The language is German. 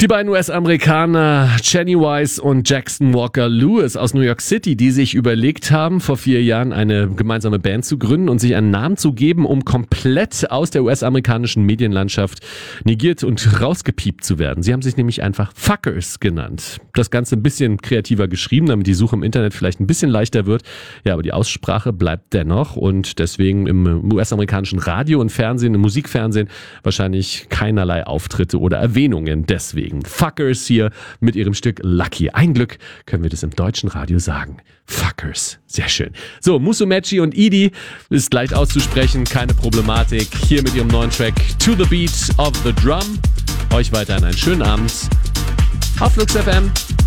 Die beiden US-Amerikaner Jenny Wise und Jackson Walker Lewis aus New York City, die sich überlegt haben, vor 4 Jahren eine gemeinsame Band zu gründen und sich einen Namen zu geben, um komplett aus der US-amerikanischen Medienlandschaft negiert und rausgepiept zu werden. Sie haben sich nämlich einfach Fuckers genannt. Das Ganze ein bisschen kreativer geschrieben, damit die Suche im Internet vielleicht ein bisschen leichter wird. Ja, aber die Aussprache bleibt dennoch und deswegen im US-amerikanischen Radio und Fernsehen, im Musikfernsehen wahrscheinlich keinerlei Auftritte oder Erwähnungen deswegen. Fuckers hier mit ihrem Stück Lucky. Ein Glück können wir das im deutschen Radio sagen. Fuckers. Sehr schön. So, Musumeci und Edie ist leicht auszusprechen, keine Problematik. Hier mit ihrem neuen Track To the Beat of the Drum. Euch weiterhin einen schönen Abend auf Flux FM.